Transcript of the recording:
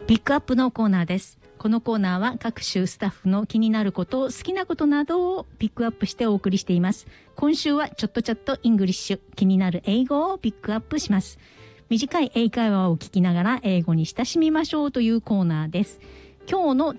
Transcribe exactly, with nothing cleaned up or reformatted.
ピックアップのコーナーです。このコーナーは各種スタッフの気になること、好きなことなどをピックアップしてお送りしています。今週はちょっとチャットイングリッシュ、気になる英語をピックアップします。短い英会話を聞きながら英語に親しみましょうというコーナーです。今日の